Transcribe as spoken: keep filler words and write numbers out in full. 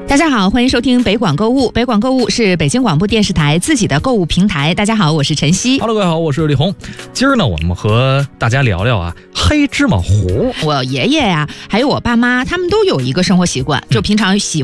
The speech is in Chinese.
大家好，欢迎收听北广购物。北广购物是北京广播电视台自己的购物平台。大家好，我是晨曦。 Hello， 各位好，我是李红。今儿呢，我们和大家聊聊啊，黑芝麻糊。 我爷爷呀、啊，还有我爸妈，他们都有一个生活习惯，就平常喜